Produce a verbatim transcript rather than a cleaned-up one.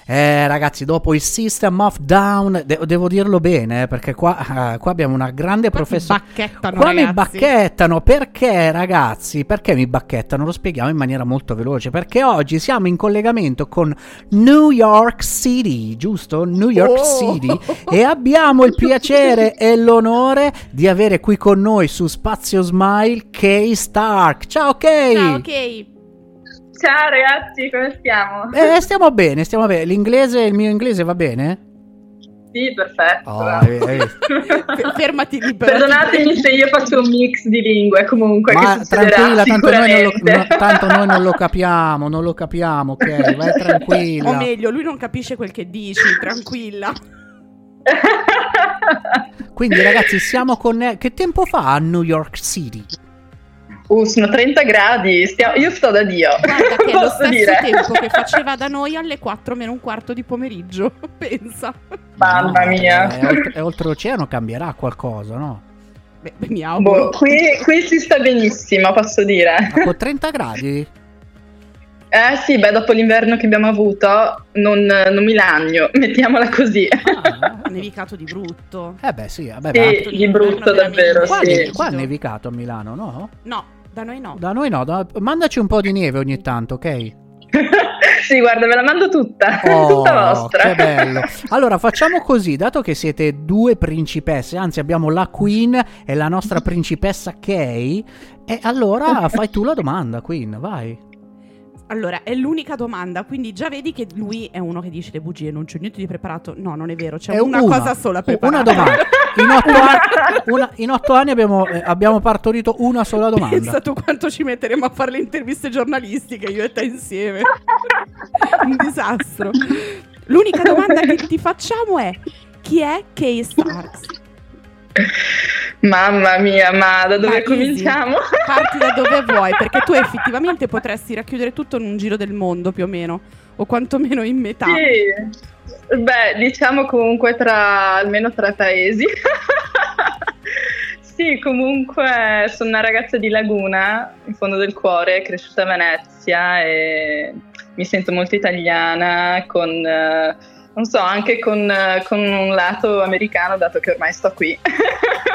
Eh, ragazzi, dopo il System of Down, de- devo dirlo bene, eh, perché qua, eh, qua abbiamo una grande professoressa. Bacchettano, qua ragazzi. mi bacchettano, perché ragazzi? Perché mi bacchettano? Lo spieghiamo in maniera molto veloce, perché oggi siamo in collegamento con New York City, giusto? New York Oh. City, e abbiamo il piacere e l'onore di avere qui con noi su Spazio Smile Kay Stark. Ciao Kay! Ciao, Kay. Ciao ragazzi, come stiamo? Eh, stiamo bene, stiamo bene. L'inglese, il mio inglese va bene? Sì, perfetto. Oh, hai- hai visto? F- fermati lì, però. Perdonatemi se io faccio un mix di lingue, comunque, Ma che succederà tranquilla, tanto noi, non lo, sicuramente. no, tanto noi non lo capiamo, non lo capiamo, ok? Vai O tranquilla. meglio, lui non capisce quel che dici, tranquilla. Quindi ragazzi, siamo con... Che tempo fa a New York City? Uh, sono trenta gradi, stiamo... io sto da Dio. Guarda che è lo Posso stesso dire? tempo che faceva da noi alle quattro meno un quarto di pomeriggio, pensa. Mamma No, mia. È, oltre, è oltreoceano, cambierà qualcosa, no? Beh, mi auguro. Boh, qui, qui si sta benissimo, posso dire. Ma con trenta gradi? Eh sì, beh, dopo l'inverno che abbiamo avuto, non, non mi lagno, mettiamola così. Ha nevicato di brutto. Eh beh sì, vabbè, Sì, ma- di brutto davvero, qua, sì. qua è nevicato a Milano, no? No, da noi no. Da noi no, da- mandaci un po' di neve ogni tanto, ok? Sì, guarda, ve la mando tutta, Oh, tutta vostra. che bello. Allora facciamo così, dato che siete due principesse, anzi abbiamo la Queen e la nostra principessa Kay, e allora fai tu la domanda, Queen, vai. Allora, è l'unica domanda, quindi già vedi che lui è uno che dice le bugie, non c'è niente di preparato. No, non è vero, c'è È una, cosa sola preparata. Una domanda. In otto anni, una- in otto anni abbiamo, eh, abbiamo partorito una sola domanda. Pensa tu quanto ci metteremo a fare le interviste giornalistiche, io e te insieme. Un disastro. L'unica domanda che ti facciamo è: chi è Kay Stark? Mamma mia, ma da dove Ma cominciamo? easy. Parti da dove vuoi, perché tu effettivamente potresti racchiudere tutto in un giro del mondo più o meno, o quantomeno in metà. Sì, beh, diciamo comunque tra almeno tre paesi. Sì, comunque sono una ragazza di Laguna, in fondo del cuore, cresciuta a Venezia e mi sento molto italiana, con, eh, non so, anche con, eh, con un lato americano, dato che ormai sto qui.